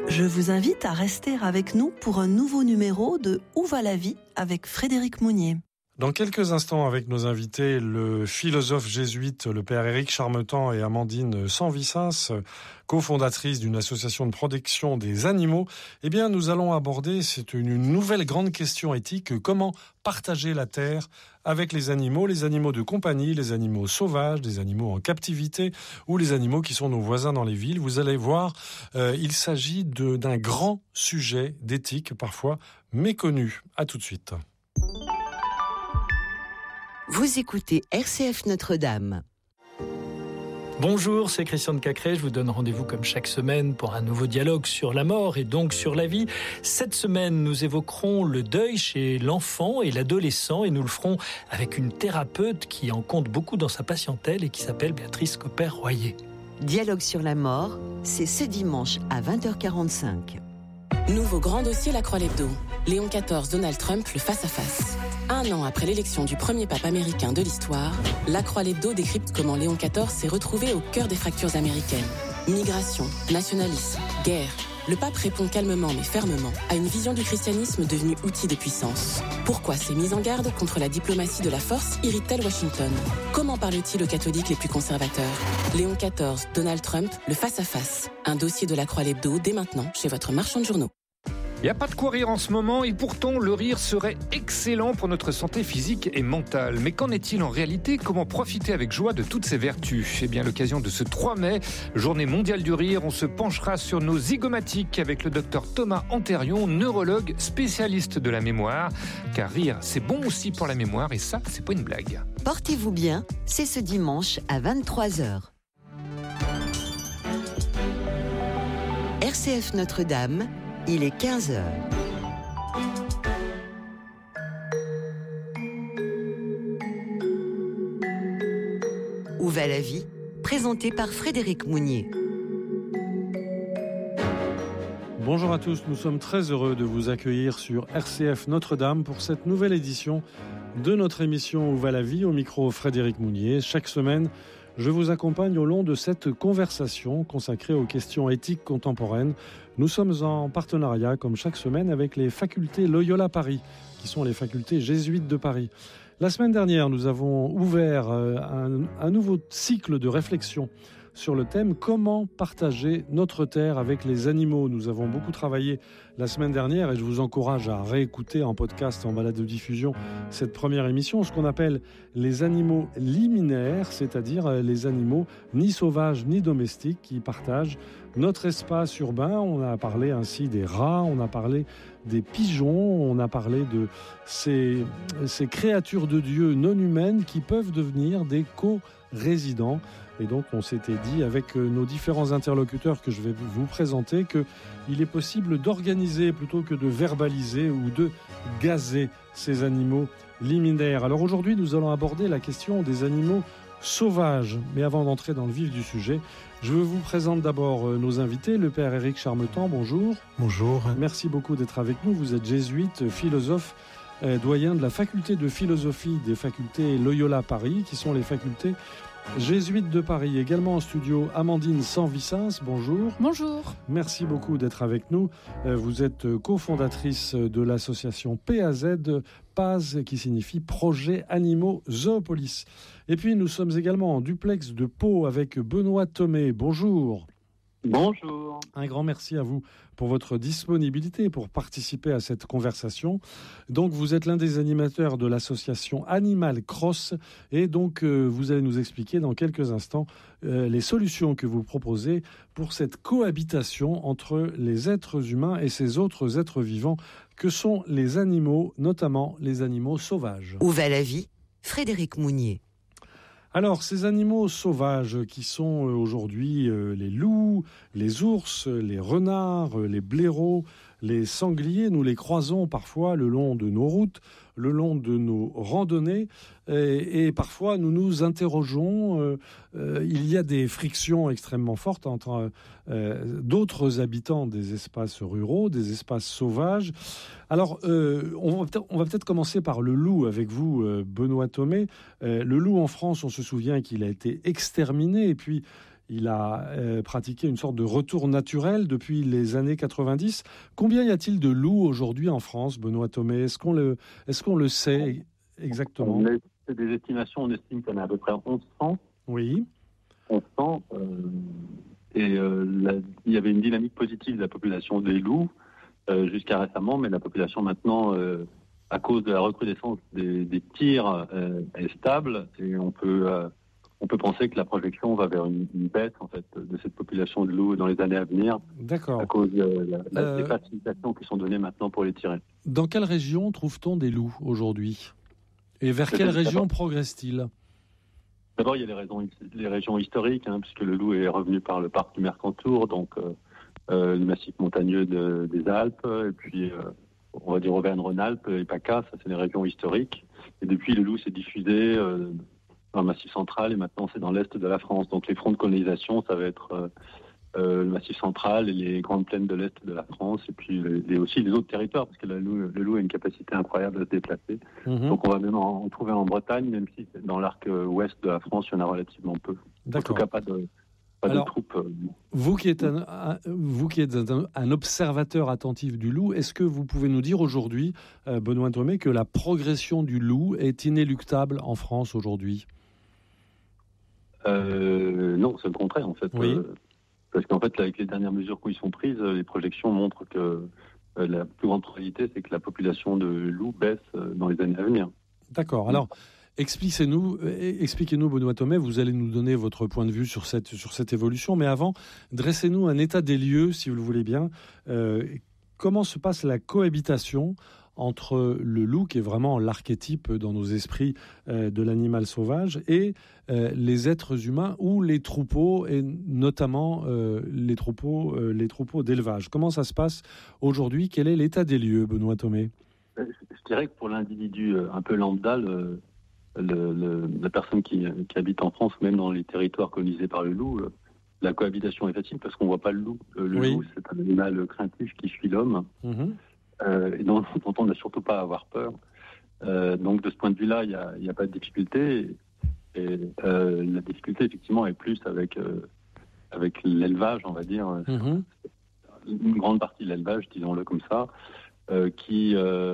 Je vous invite à rester avec nous pour un nouveau numéro de Où va la vie avec Frédéric Mounier. Dans quelques instants, avec nos invités, le philosophe jésuite, le père Éric Charmetan et Amandine Sanvicens, cofondatrice d'une association de protection des animaux, nous allons aborder, c'est une nouvelle grande question éthique, comment partager la terre avec les animaux de compagnie, les animaux sauvages, des animaux en captivité ou les animaux qui sont nos voisins dans les villes. Vous allez voir, il s'agit d'un grand sujet d'éthique, parfois méconnu. À tout de suite. Vous écoutez RCF Notre-Dame. Bonjour, c'est Christian de Cacré. Je vous donne rendez-vous comme chaque semaine pour un nouveau dialogue sur la mort et donc sur la vie. Cette semaine, nous évoquerons le deuil chez l'enfant et l'adolescent et nous le ferons avec une thérapeute qui en compte beaucoup dans sa patientèle et qui s'appelle Béatrice Copper-Royer. Dialogue sur la mort, c'est ce dimanche à 20h45. Nouveau grand dossier La Croix-Lebdo. Léon XIV, Donald Trump, le face-à-face. Un an après l'élection du premier pape américain de l'histoire, La Croix-Lebdo décrypte comment Léon XIV s'est retrouvé au cœur des fractures américaines. Migration, nationalisme, guerre. Le pape répond calmement mais fermement à une vision du christianisme devenue outil de puissance. Pourquoi ces mises en garde contre la diplomatie de la force irritent-elles Washington ? Comment parle-t-il aux catholiques les plus conservateurs ? Léon XIV, Donald Trump, le face-à-face. Un dossier de La Croix-Lebdo dès maintenant chez votre marchand de journaux. Il n'y a pas de quoi rire en ce moment et pourtant le rire serait excellent pour notre santé physique et mentale. Mais qu'en est-il en réalité ? Comment profiter avec joie de toutes ces vertus ? À l'occasion de ce 3 mai, journée mondiale du rire, on se penchera sur nos zygomatiques avec le docteur Thomas Antérion, neurologue spécialiste de la mémoire. Car rire, c'est bon aussi pour la mémoire et ça, c'est pas une blague. Portez-vous bien, c'est ce dimanche à 23h. RCF Notre-Dame, il est 15h. Où va la vie ? Présenté par Frédéric Mounier. Bonjour à tous, nous sommes très heureux de vous accueillir sur RCF Notre-Dame pour cette nouvelle édition de notre émission Où va la vie ? Au micro Frédéric Mounier. Chaque semaine, je vous accompagne au long de cette conversation consacrée aux questions éthiques contemporaines. Nous sommes en partenariat, comme chaque semaine, avec les facultés Loyola Paris, qui sont les facultés jésuites de Paris. La semaine dernière, nous avons ouvert un nouveau cycle de réflexion sur le thème « Comment partager notre terre avec les animaux ?» Nous avons beaucoup travaillé la semaine dernière et je vous encourage à réécouter en podcast, en balado-diffusion, cette première émission, ce qu'on appelle les animaux liminaires, c'est-à-dire les animaux ni sauvages ni domestiques qui partagent notre espace urbain. On a parlé ainsi des rats, on a parlé des pigeons, on a parlé de ces créatures de Dieu non humaines qui peuvent devenir des co-résidents. Et donc on s'était dit avec nos différents interlocuteurs que je vais vous présenter qu'il est possible d'organiser plutôt que de verbaliser ou de gazer ces animaux liminaires. Alors aujourd'hui nous allons aborder la question des animaux sauvages. Mais avant d'entrer dans le vif du sujet, je vous présente d'abord nos invités. Le père Éric Charmetan, bonjour. Bonjour. Merci beaucoup d'être avec nous. Vous êtes jésuite, philosophe, doyen de la faculté de philosophie des facultés Loyola Paris, qui sont les facultés jésuites de Paris. Également en studio, Amandine Sanvicens, bonjour. Bonjour. Merci beaucoup d'être avec nous. Vous êtes cofondatrice de l'association PAZ, qui signifie Projet Animaux Zoopolis. Et puis nous sommes également en duplex de Pau avec Benoît Thomé. Bonjour. Bonjour. Un grand merci à vous pour votre disponibilité pour participer à cette conversation. Donc vous êtes l'un des animateurs de l'association Animal Cross et donc vous allez nous expliquer dans quelques instants les solutions que vous proposez pour cette cohabitation entre les êtres humains et ces autres êtres vivants que sont les animaux, notamment les animaux sauvages. Où va la vie ? Frédéric Mounier. Alors, ces animaux sauvages qui sont aujourd'hui les loups, les ours, les renards, les blaireaux, les sangliers, nous les croisons parfois le long de nos routes, le long de nos randonnées et parfois nous nous interrogeons, il y a des frictions extrêmement fortes entre d'autres habitants des espaces ruraux, des espaces sauvages. Alors, on va peut-être commencer par le loup avec vous, Benoît Thomé. Le loup en France, on se souvient qu'il a été exterminé et puis il a pratiqué une sorte de retour naturel depuis les années 90. Combien y a-t-il de loups aujourd'hui en France, Benoît Thomé ? Est-ce qu'on le sait exactement ? C'est des estimations, on estime qu'il y en a à peu près 1100. Oui. 1100. Il y avait une dynamique positive de la population des loups jusqu'à récemment, mais la population maintenant, à cause de la recrudescence des tirs, est stable, et on peut penser que la projection va vers une baisse en fait de cette population de loups dans les années à venir. D'accord. À cause des facilitations qui sont données maintenant pour les tirer. Dans quelle région trouve-t-on des loups aujourd'hui ? Et vers quelle région progresse-t-il ? D'abord, il y a les régions historiques, puisque le loup est revenu par le parc du Mercantour, donc le massif montagneux des Alpes, et puis on va dire Auvergne-Rhône-Alpes et PACA, ça c'est les régions historiques. Et depuis, le loup s'est diffusé dans le massif central, et maintenant c'est dans l'est de la France. Donc les fronts de colonisation, ça va être le massif central et les grandes plaines de l'est de la France, et puis aussi les autres territoires, parce que le loup a une capacité incroyable à se déplacer. Donc on va même en trouver en Bretagne, même si dans l'arc ouest de la France, il y en a relativement peu. D'accord. En tout cas, pas de troupes. Vous qui êtes un observateur attentif du loup, est-ce que vous pouvez nous dire aujourd'hui, Benoît Thomé, que la progression du loup est inéluctable en France aujourd'hui ? Non, c'est le contraire en fait. Oui. Parce qu'en fait, avec les dernières mesures qui sont prises, les projections montrent que la plus grande probabilité, c'est que la population de loups baisse dans les années à venir. D'accord. Alors, expliquez-nous, Benoît Thomé, vous allez nous donner votre point de vue sur cette évolution. Mais avant, dressez-nous un état des lieux, si vous le voulez bien. Comment se passe la cohabitation entre le loup, qui est vraiment l'archétype dans nos esprits de l'animal sauvage, et les êtres humains ou les troupeaux, et notamment les troupeaux d'élevage. Comment ça se passe aujourd'hui ? Quel est l'état des lieux, Benoît Thomé ? Je dirais que pour l'individu un peu lambda, la personne qui habite en France, même dans les territoires colonisés par le loup, la cohabitation est facile parce qu'on ne voit pas le loup. Oui. Loup, c'est un animal craintif qui suit l'homme. Et dont on n'a surtout pas à avoir peur. Donc de ce point de vue-là, il n'y a pas de difficulté. Et la difficulté, effectivement, est plus avec l'élevage, on va dire. Une grande partie de l'élevage, disons-le comme ça, qui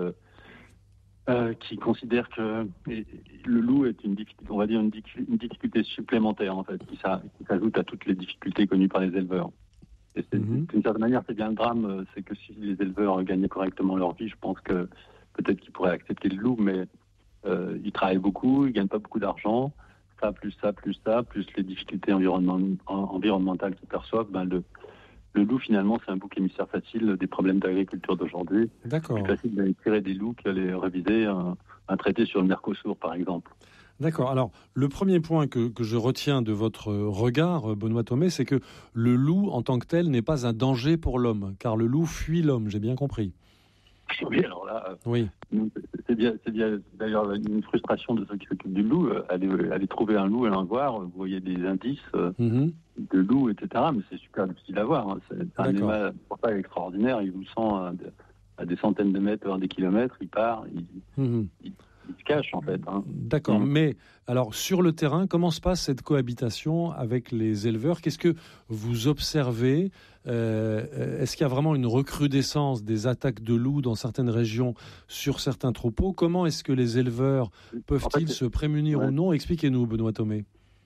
considère que le loup est une difficulté supplémentaire, en fait, qui s'ajoute à toutes les difficultés connues par les éleveurs. Et d'une certaine manière, c'est bien le drame, c'est que si les éleveurs gagnaient correctement leur vie, je pense que peut-être qu'ils pourraient accepter le loup, mais ils travaillent beaucoup, ils ne gagnent pas beaucoup d'argent, plus les difficultés environnementales qu'ils perçoivent, le loup, finalement, c'est un bouc émissaire facile des problèmes d'agriculture d'aujourd'hui. D'accord. C'est facile d'aller tirer des loups qu'aller réviser un traité sur le Mercosur, par exemple. D'accord. Alors, le premier point que je retiens de votre regard, Benoît Thomé, c'est que le loup, en tant que tel, n'est pas un danger pour l'homme, car le loup fuit l'homme, j'ai bien compris. Oui, alors là, oui. C'est bien d'ailleurs une frustration de ceux qui s'occupent du loup. Aller trouver un loup et l'en voir, vous voyez des indices de loup, etc., mais c'est super difficile à voir. C'est un animal pas extraordinaire, il vous sent à des centaines de mètres, voire des kilomètres, il part, il se cache en fait. D'accord, mais alors sur le terrain, comment se passe cette cohabitation avec les éleveurs ? Qu'est-ce que vous observez ? Est-ce qu'il y a vraiment une recrudescence des attaques de loups dans certaines régions sur certains troupeaux ? Comment est-ce que les éleveurs peuvent-ils se prémunir ou non ? Expliquez-nous, Benoît Thomé.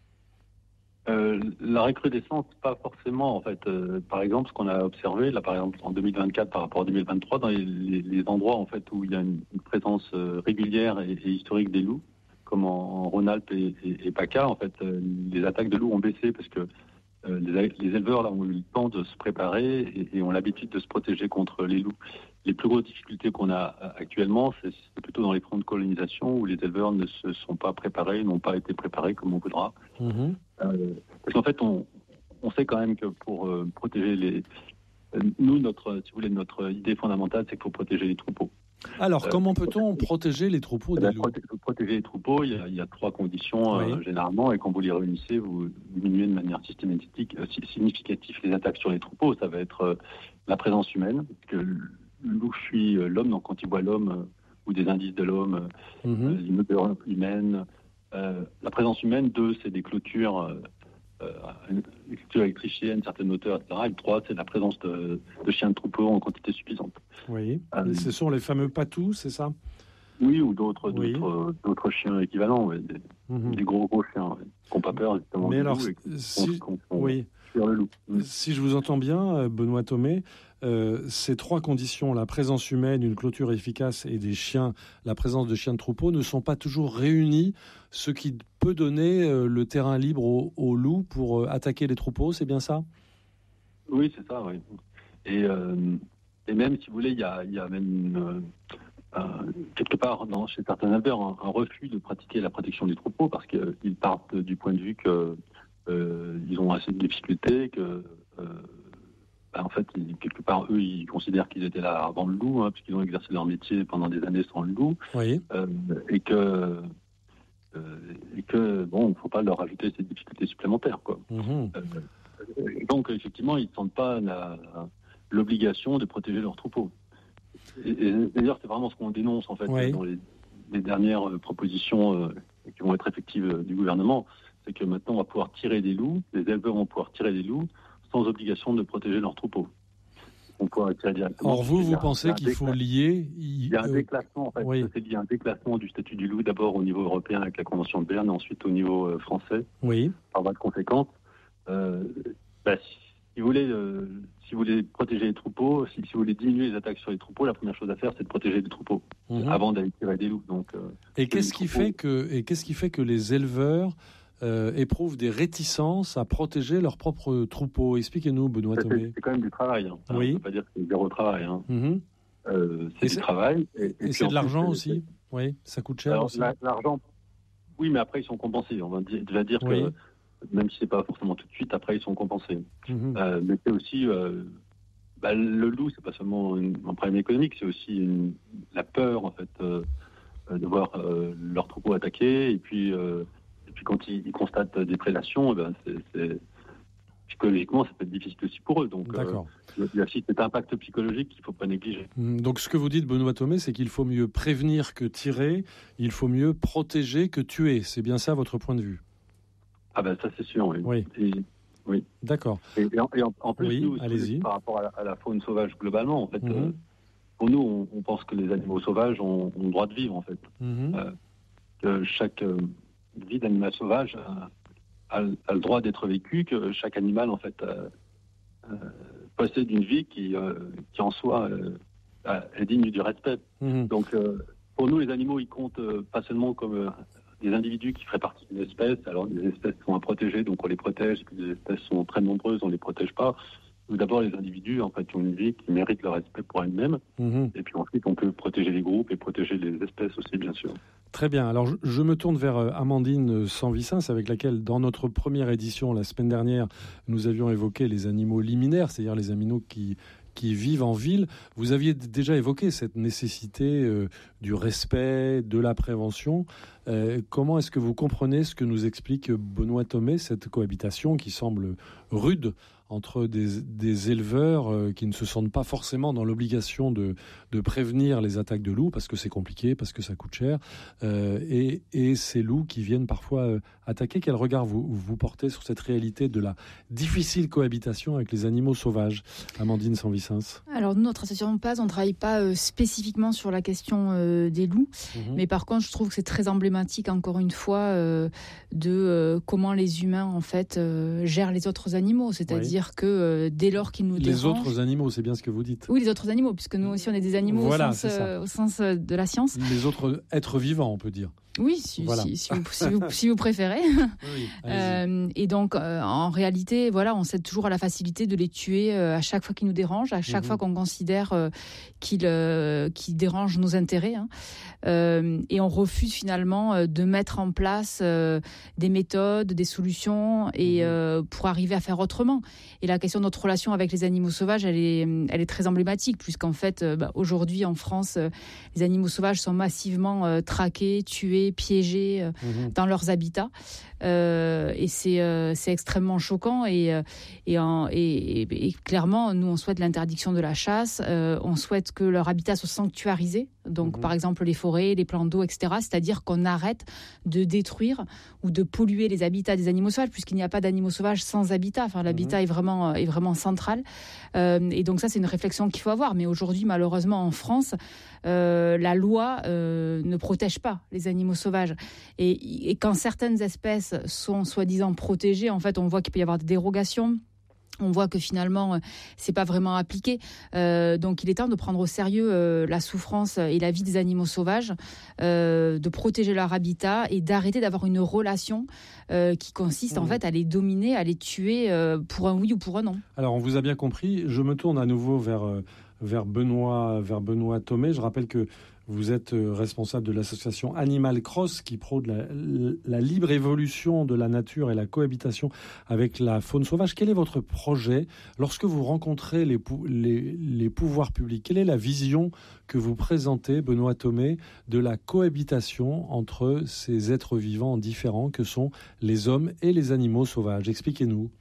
La recrudescence, pas forcément en fait. Par exemple, ce qu'on a observé, là par exemple en 2024 par rapport à 2023, dans les endroits en fait où il y a une présence régulière et historique des loups, comme en Rhône-Alpes et PACA, en fait, les attaques de loups ont baissé parce que les éleveurs là ont eu le temps de se préparer et ont l'habitude de se protéger contre les loups. Les plus grosses difficultés qu'on a actuellement, c'est plutôt dans les fronts de colonisation où les éleveurs ne se sont pas préparés, n'ont pas été préparés comme on voudra. Parce qu'en fait, on sait quand même que pour protéger notre idée fondamentale, c'est qu'il faut protéger les troupeaux. Alors, comment peut-on protéger les troupeaux des loups ? Protéger les troupeaux, il y a trois conditions généralement, et quand vous les réunissez, vous diminuez de manière significative les attaques sur les troupeaux. Ça va être la présence humaine, parce que le loup fuit l'homme, donc quand il voit l'homme ou des indices de l'homme, une odeur humaine. La présence humaine, 2, c'est des clôtures une culture électrifiée à une certaine hauteur, etc. Et le 3, c'est la présence de chiens de troupeau en quantité suffisante. Oui. Ce sont les fameux patous, c'est ça ? Oui, ou d'autres chiens équivalents, des gros chiens qui n'ont pas peur justement. Mais alors, sur le loup. Si je vous entends bien, Benoît Thomé, ces trois conditions, la présence humaine, une clôture efficace et des chiens, la présence de chiens de troupeau, ne sont pas toujours réunis, ce qui peut donner le terrain libre aux loups pour attaquer les troupeaux, c'est bien ça ? Oui, c'est ça, oui. Et même, si vous voulez, il y a même quelque part, chez certains éleveurs, un refus de pratiquer la protection des troupeaux parce qu'ils partent du point de vue qu'ils ont assez de difficultés, que en fait, quelque part, eux, ils considèrent qu'ils étaient là avant le loup, puisqu'ils ont exercé leur métier pendant des années sans le loup, oui. Et que bon, il ne faut pas leur ajouter ces difficultés supplémentaires, quoi. Donc, effectivement, ils ne sentent pas l'obligation de protéger leurs troupeaux. Et d'ailleurs, c'est vraiment ce qu'on dénonce, en fait, dans les dernières propositions qui vont être effectives du gouvernement, c'est que maintenant, on va pouvoir tirer des loups, les éleveurs vont pouvoir tirer des loups sans obligation de protéger leurs troupeaux. On pourra tirer directement. Or, vous pensez qu'il faut lier... Il y a un déclassement, en fait. Oui. C'est lié à un déclassement du statut du loup, d'abord au niveau européen avec la Convention de Berne, et ensuite au niveau français. Oui. Par voie de conséquence, si vous voulez protéger les troupeaux, si vous voulez diminuer les attaques sur les troupeaux, la première chose à faire, c'est de protéger les troupeaux avant d'aller tirer des loups. Donc, et qu'est-ce qui fait que les éleveurs éprouvent des réticences à protéger leurs propres troupeaux ? Expliquez-nous, Benoît Thomé. C'est quand même du travail. Oui. On ne peut pas dire que c'est zéro travail. C'est du travail. Et c'est de l'argent aussi. Oui, ça coûte cher aussi. L'argent, oui, mais après, ils sont compensés. On va dire que même si c'est pas forcément tout de suite, après ils sont compensés. Mais c'est aussi le loup, c'est pas seulement un problème économique, c'est aussi la peur en fait de voir leur troupeau attaqué, et puis quand ils constatent des prédations, psychologiquement ça peut être difficile aussi pour eux. Donc il y a aussi cet impact psychologique qu'il ne faut pas négliger. Donc ce que vous dites, Benoît Thomé, c'est qu'il faut mieux prévenir que tirer, il faut mieux protéger que tuer. C'est bien ça votre point de vue ? Ah ça c'est sûr, oui. Oui. D'accord. Et en plus, nous, par rapport à la faune sauvage globalement, en fait, pour nous, on pense que les animaux sauvages ont le droit de vivre, en fait. Que chaque vie d'animal sauvage a le droit d'être vécue, que chaque animal, en fait, possède une vie qui en soi est digne du respect. Donc, pour nous, les animaux, ils comptent pas seulement comme des individus qui feraient partie d'une espèce. Alors, des espèces sont à protéger, donc on les protège, et puis des espèces sont très nombreuses, on ne les protège pas. Donc, d'abord, les individus, en fait, ont une vie qui mérite le respect pour elles-mêmes. Et puis ensuite, on peut protéger les groupes et protéger les espèces aussi, bien sûr. Très bien. Alors, je me tourne vers Amandine Sanvicens, avec laquelle, dans notre première édition, la semaine dernière, nous avions évoqué les animaux liminaires, c'est-à-dire les animaux qui vivent en ville. Vous aviez déjà évoqué cette nécessité du respect, de la prévention. Comment est-ce que vous comprenez ce que nous explique Benoît Thomé, cette cohabitation qui semble rude entre des éleveurs qui ne se sentent pas forcément dans l'obligation de prévenir les attaques de loups, parce que c'est compliqué, parce que ça coûte cher, et ces loups qui viennent parfois attaquer. Quel regard vous portez sur cette réalité de la difficile cohabitation avec les animaux sauvages, Amandine Sanvicens ? Alors, nous, notre association PAS, on ne travaille pas spécifiquement sur la question des loups, mais par contre, je trouve que c'est très emblématique, encore une fois, de comment les humains, en fait, gèrent les autres animaux, c'est-à-dire que dès lors qu'ils nous dérangent... Les autres animaux, c'est bien ce que vous dites. Oui, les autres animaux, puisque nous aussi on est des animaux au sens de la science. Les autres êtres vivants, on peut dire. Oui, si vous préférez. Oui, et donc, en réalité, on cède toujours à la facilité de les tuer à chaque fois qu'ils nous dérangent, à chaque fois qu'on considère qu'ils dérangent nos intérêts. Et on refuse finalement de mettre en place des méthodes, des solutions et pour arriver à faire autrement. Et la question de notre relation avec les animaux sauvages, elle est très emblématique, puisqu'en fait, aujourd'hui en France, les animaux sauvages sont massivement traqués, tués, tués, piégés dans leurs habitats. Et c'est extrêmement choquant. Et clairement, nous, on souhaite l'interdiction de la chasse. On souhaite que leur habitat soit sanctuarisé. Donc, par exemple, les forêts, les plans d'eau, etc. C'est-à-dire qu'on arrête de détruire ou de polluer les habitats des animaux sauvages, puisqu'il n'y a pas d'animaux sauvages sans habitat. Enfin, l'habitat est vraiment central. Et donc ça, c'est une réflexion qu'il faut avoir. Mais aujourd'hui, malheureusement, en France, la loi ne protège pas les animaux sauvages. Et quand certaines espèces sont soi-disant protégées, en fait, on voit qu'il peut y avoir des dérogations. On voit que finalement, c'est pas vraiment appliqué. Donc, il est temps de prendre au sérieux la souffrance et la vie des animaux sauvages, de protéger leur habitat et d'arrêter d'avoir une relation qui consiste en fait à les dominer, à les tuer pour un oui ou pour un non. Alors, on vous a bien compris. Je me tourne à nouveau vers Benoît Thomé. Je rappelle que vous êtes responsable de l'association Animal Cross qui prône la libre évolution de la nature et la cohabitation avec la faune sauvage. Quel est votre projet lorsque vous rencontrez les pouvoirs publics? Quelle est la vision que vous présentez, Benoît Thomé, de la cohabitation entre ces êtres vivants différents que sont les hommes et les animaux sauvages? Expliquez-nous.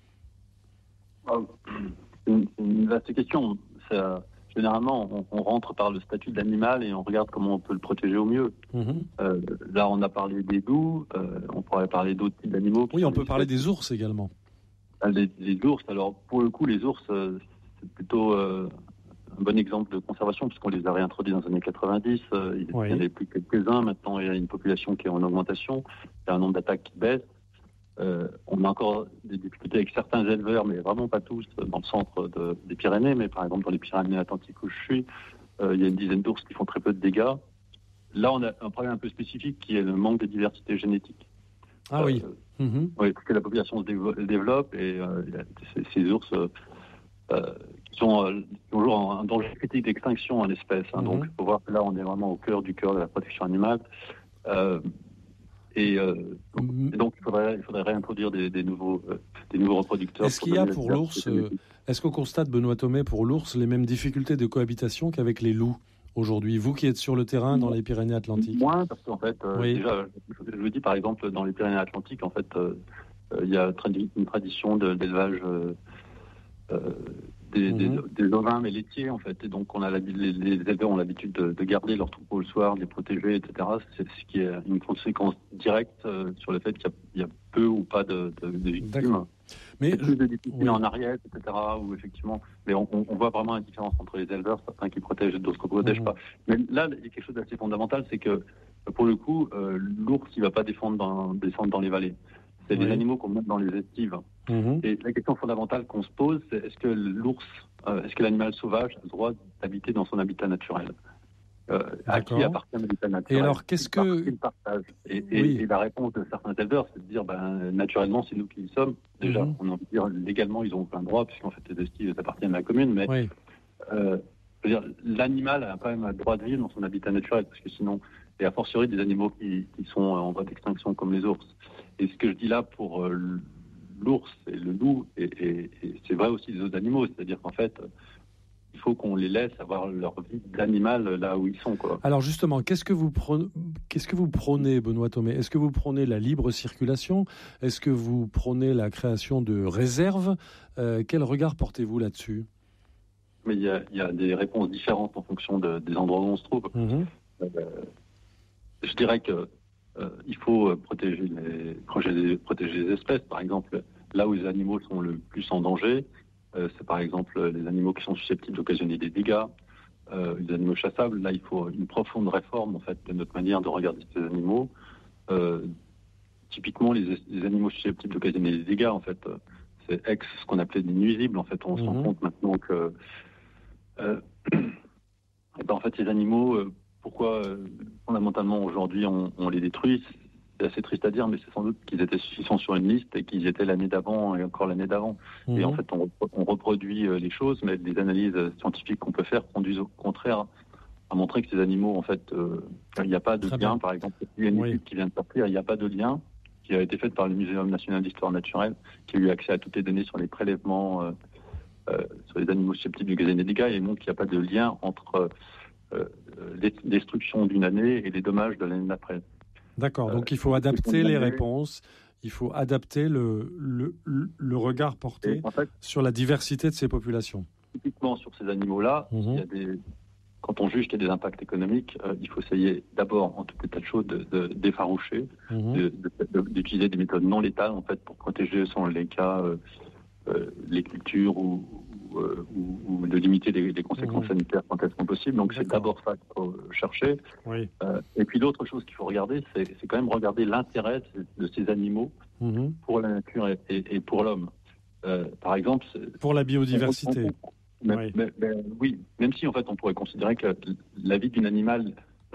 C'est une vaste question. Généralement, on rentre par le statut d'animal et on regarde comment on peut le protéger au mieux. Là, on a parlé des loups, on pourrait parler d'autres types d'animaux. Oui, on peut parler des ours également. Les ours, alors pour le coup, les ours, c'est plutôt un bon exemple de conservation puisqu'on les a réintroduits dans les années 90. Il n'y en avait plus quelques-uns. Maintenant, il y a une population qui est en augmentation. Il y a un nombre d'attaques qui baisse. On a encore des difficultés avec certains éleveurs, mais vraiment pas tous, dans le centre des Pyrénées. Mais par exemple, dans les Pyrénées-Atlantiques où je suis, il y a une dizaine d'ours qui font très peu de dégâts. Là, on a un problème un peu spécifique qui est le manque de diversité génétique. Ah oui. Oui, parce que la population se développe et ces ours qui sont toujours en danger critique d'extinction en espèces. Donc, il faut voir que là, on est vraiment au cœur de la protection animale. Et donc, il faudrait réintroduire des nouveaux reproducteurs. Est-ce qu'il y a pour l'ours, est-ce qu'on constate, Benoît Thomé, pour l'ours, les mêmes difficultés de cohabitation qu'avec les loups aujourd'hui? Vous qui êtes sur le terrain dans les Pyrénées-Atlantiques. Moins, parce qu'en fait, déjà, je vous dis, par exemple, dans les Pyrénées-Atlantiques, en fait, il y a une tradition d'élevage des ovins, mais laitiers, en fait. Et donc, les éleveurs ont l'habitude de garder leurs troupeaux le soir, de les protéger, etc. C'est ce qui est une conséquence directe sur le fait qu'il y a peu ou pas de victimes. D'accord. Mais plus de victimes en Ariège, etc. Où effectivement, mais on voit vraiment la différence entre les éleveurs, certains qui protègent et d'autres qui ne protègent pas. Mais là, il y a quelque chose d'assez fondamental, c'est que pour le coup, l'ours, il ne va pas descendre dans les vallées. C'est des animaux qu'on met dans les estives. Et la question fondamentale qu'on se pose, c'est est-ce que l'animal sauvage a le droit d'habiter dans son habitat naturel? À qui appartient l'habitat naturel? Et alors, qu'est-ce que... partage et la réponse de certains éleveurs, c'est de dire, naturellement, c'est nous qui y sommes. Déjà, on a envie de dire, légalement, ils ont plein de droits, puisqu'en fait, les estives appartiennent à la commune. Mais l'animal a quand même le droit de vivre dans son habitat naturel, parce que sinon, et a fortiori des animaux qui sont en voie d'extinction, comme les ours. Et ce que je dis là pour l'ours et le loup, et c'est vrai aussi des autres animaux, c'est-à-dire qu'en fait, il faut qu'on les laisse avoir leur vie d'animal là où ils sont, quoi. Alors justement, qu'est-ce que vous prônez, Benoît Thomé? Est-ce que vous prônez la libre circulation? Est-ce que vous prônez la création de réserves? Quel regard portez-vous là-dessus? Mais il y a des réponses différentes en fonction des endroits où on se trouve. Je dirais que il faut protéger les espèces. Par exemple, là où les animaux sont le plus en danger, c'est par exemple les animaux qui sont susceptibles d'occasionner des dégâts, les animaux chassables. Là, il faut une profonde réforme en fait de notre manière de regarder ces animaux. Typiquement, les animaux susceptibles d'occasionner des dégâts, en fait, c'est ce qu'on appelait des nuisibles. En fait, on se rend compte maintenant que en fait, ces animaux, pourquoi fondamentalement aujourd'hui on les détruit? C'est assez triste à dire, mais c'est sans doute qu'ils sont sur une liste et qu'ils étaient l'année d'avant et encore l'année d'avant. Et en fait, on reproduit les choses, mais des analyses scientifiques qu'on peut faire conduisent au contraire à montrer que ces animaux, en fait, il n'y a pas de lien. Par exemple, il y a une étude qui vient de sortir, il n'y a pas de lien, qui a été faite par le Muséum national d'histoire naturelle, qui a eu accès à toutes les données sur les prélèvements sur les animaux susceptibles d'occasionner des dégâts, et montre qu'il n'y a pas de lien entre destruction d'une année et les dommages de l'année d'après. D'accord, donc il faut adapter les réponses, il faut adapter le regard porté sur la diversité de ces populations. Typiquement sur ces animaux-là, il y a quand on juge qu'il y a des impacts économiques, il faut essayer d'abord, en tout état de choses, d'effaroucher, d'utiliser des méthodes non létales en fait pour protéger, selon les cas, les cultures ou de limiter les conséquences sanitaires quand elles sont possibles. Donc c'est d'abord ça qu'il faut chercher. Oui. Et puis l'autre chose qu'il faut regarder, c'est quand même regarder l'intérêt de ces animaux pour la nature et pour l'homme. Par exemple, pour la biodiversité. Oui, même si en fait on pourrait considérer que la vie d'un animal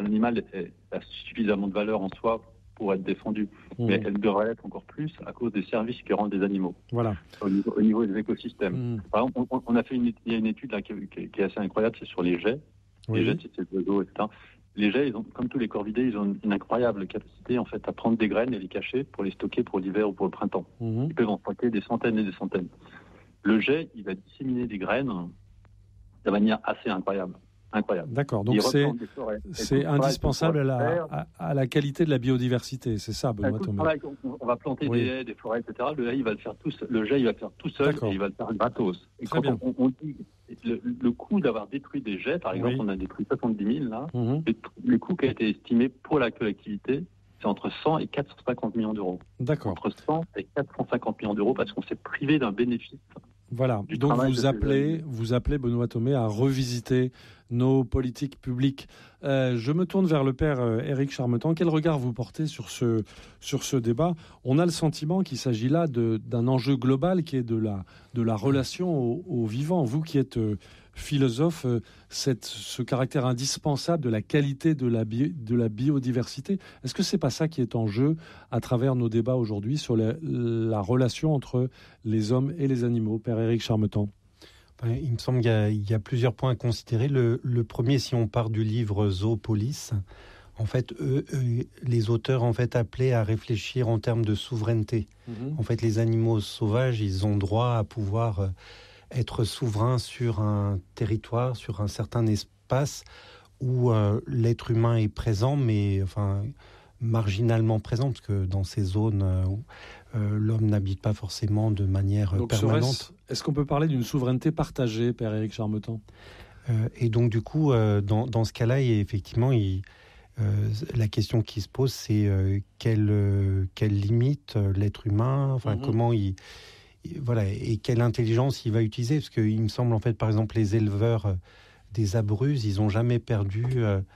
a suffisamment de valeur en soi pour être défendue, mais elle devrait être encore plus à cause des services que rendent des animaux. Voilà. Au niveau des écosystèmes. Par exemple, on a fait il y a une étude là qui est assez incroyable, c'est sur les jets. Les jets, c'est des oiseaux, etc. Les jets, comme tous les corvidés, ils ont une incroyable capacité en fait à prendre des graines et les cacher pour les stocker pour l'hiver ou pour le printemps. Ils peuvent en stocker des centaines et des centaines. Le jet, il va disséminer des graines de manière assez incroyable. D'accord, donc c'est indispensable à la qualité de la biodiversité, c'est ça, Benoît Thomé. On va planter des haies, des forêts, etc. Le jet, il va le faire tout seul, et il va le faire gratos. Et quand on dit le coût d'avoir détruit des jets, par exemple, on a détruit 70 000, là, le coût qui a été estimé pour la collectivité, c'est entre 100 et 450 millions d'euros. D'accord. Entre 100 et 450 millions d'euros parce qu'on s'est privé d'un bénéfice. Voilà, donc vous appelez Benoît Thomé à revisiter nos politiques publiques. Je me tourne vers le père Éric Charmetan. Quel regard vous portez sur ce débat ? On a le sentiment qu'il s'agit là d'un enjeu global qui est de la relation au vivant. Vous qui êtes philosophe, ce caractère indispensable de la qualité de la biodiversité, est-ce que c'est pas ça qui est en jeu à travers nos débats aujourd'hui sur la relation entre les hommes et les animaux, père Éric Charmetan ? Il me semble qu'il y a plusieurs points à considérer. Le premier, si on part du livre Zoopolis, en fait, les auteurs appelaient à réfléchir en termes de souveraineté. En fait, les animaux sauvages, ils ont droit à pouvoir être souverains sur un territoire, sur un certain espace où l'être humain est présent, mais marginalement présent, parce que dans ces zones où l'homme n'habite pas forcément de manière permanente. Est-ce qu'on peut parler d'une souveraineté partagée, père Éric Charmetan ? Et donc du coup, dans ce cas-là, effectivement, la question qui se pose, c'est quelle limite l'être humain, comment il... Voilà, et quelle intelligence il va utiliser, parce qu'il me semble, en fait, par exemple, les éleveurs des Abruzzes, ils n'ont jamais perdu,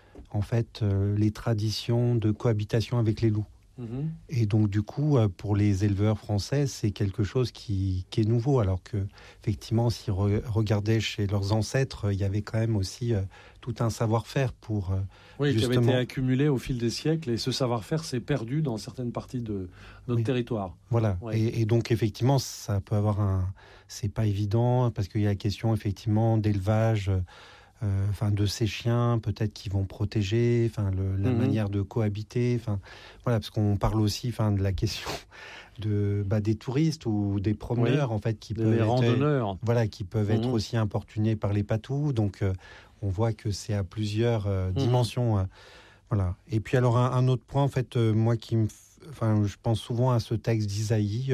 les traditions de cohabitation avec les loups. Et donc, du coup, pour les éleveurs français, c'est quelque chose qui est nouveau, alors que, effectivement, s'ils regardaient chez leurs ancêtres, il y avait quand même aussi tout un savoir-faire pour justement... qui avait été accumulé au fil des siècles, et ce savoir-faire s'est perdu dans certaines parties de notre territoire. Voilà, et donc, effectivement, ça peut avoir c'est pas évident, parce qu'il y a la question, effectivement, d'élevage... de ces chiens peut-être qui vont protéger, la manière de cohabiter, parce qu'on parle aussi de la question des touristes ou des promeneurs qui peuvent randonneurs, qui peuvent être aussi importunés par les patous. Donc on voit que c'est à plusieurs dimensions. Voilà. Et puis alors un autre point moi je pense souvent à ce texte d'Isaïe.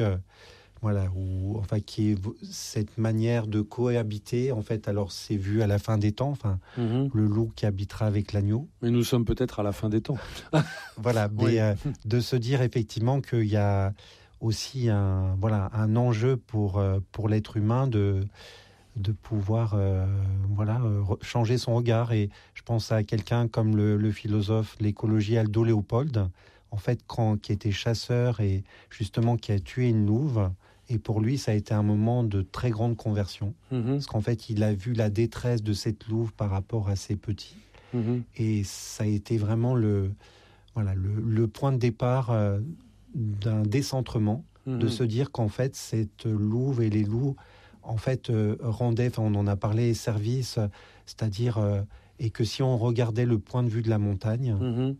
Qui est cette manière de cohabiter, alors c'est vu à la fin des temps, le loup qui habitera avec l'agneau. Mais nous sommes peut-être à la fin des temps. De se dire effectivement qu'il y a aussi un enjeu pour l'être humain de pouvoir changer son regard. Et je pense à quelqu'un comme le philosophe, l'écologie Aldo Léopold, qui était chasseur et justement qui a tué une louve. Et pour lui, ça a été un moment de très grande conversion. Parce qu'en fait, il a vu la détresse de cette louve par rapport à ses petits. Et ça a été vraiment le point de départ d'un décentrement, de se dire qu'en fait, cette louve et les loups, rendaient, on en a parlé, service, c'est-à-dire, et que si on regardait le point de vue de la montagne,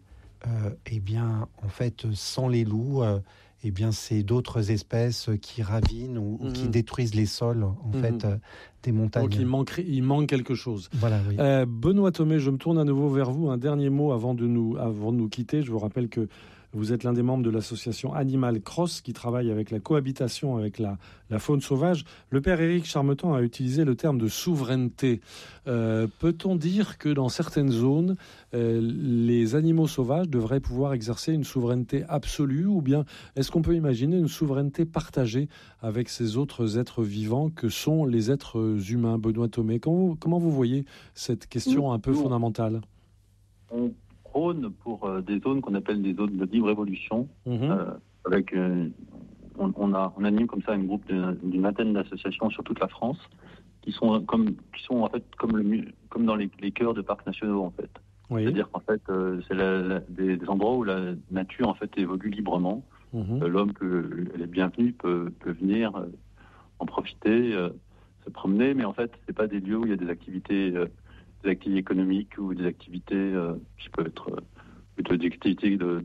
sans les loups... c'est d'autres espèces qui ravinent ou qui détruisent les sols des montagnes. Donc il manque quelque chose. Voilà, oui. Benoît Thomé, je me tourne à nouveau vers vous. Un dernier mot avant de nous quitter. Je vous rappelle que Vous êtes l'un des membres de l'association Animal Cross qui travaille avec la cohabitation avec la faune sauvage. Le père Éric Charmetan a utilisé le terme de souveraineté. Peut-on dire que dans certaines zones, les animaux sauvages devraient pouvoir exercer une souveraineté absolue, ou bien est-ce qu'on peut imaginer une souveraineté partagée avec ces autres êtres vivants que sont les êtres humains? Benoît Thomé, comment vous voyez cette question un peu fondamentale? On prône pour des zones qu'on appelle des zones de libre évolution, avec on anime comme ça un groupe d'une vingtaine d'associations sur toute la France qui sont en fait comme dans les cœurs de parcs nationaux en fait. Oui. C'est-à-dire qu'en fait c'est des endroits où la nature en fait évolue librement. L'homme est bienvenu, peut venir en profiter, se promener, mais en fait c'est pas des lieux où il y a des activités économiques ou des activités qui peuvent être plutôt des activités de